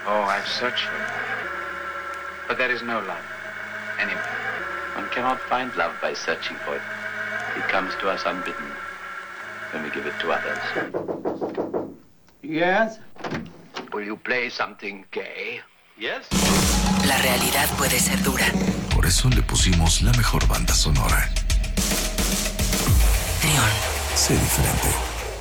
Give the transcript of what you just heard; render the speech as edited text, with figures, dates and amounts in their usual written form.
Oh, I've searched for it. But there is no love. Anyway. One cannot find love by searching for it. It comes to us unbidden when we give it to others. Yes? Will you play something gay? Yes. La realidad puede ser dura. Por eso le pusimos la mejor banda sonora. Neon. Sé diferente.